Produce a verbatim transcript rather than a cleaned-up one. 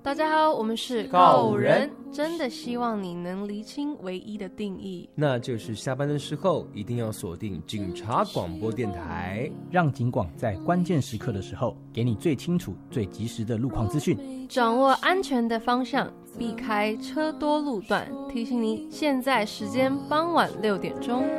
大家好，我们是告人， 真的希望你能厘清唯一的定义， 那就是下班的时候一定要锁定警察广播电台， 让警广在关键时刻的时候给你最清楚最及时的路况资讯， 掌握安全的方向，避开车多路段，提醒你现在时间傍晚六点钟。